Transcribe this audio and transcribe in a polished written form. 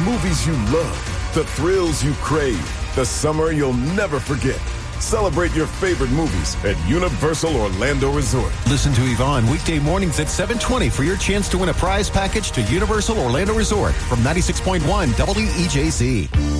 movies you love, the thrills you crave, the summer you'll never forget. Celebrate your favorite movies at Universal Orlando Resort. Listen to Yvonne weekday mornings at 7:20 for your chance to win a prize package to Universal Orlando Resort from 96.1 WEJC.